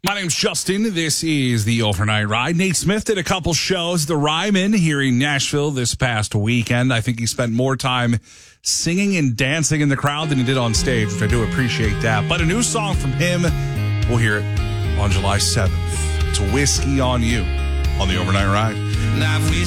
My name's Justin. This is the Overnight Ride. Nate Smith did a couple shows at the Ryman here in Nashville this past weekend. I think he spent more time singing and dancing in the crowd than he did on stage, which I do appreciate that. But a new song from him, we'll hear it on July 7th. It's Whiskey on You on the Overnight Ride.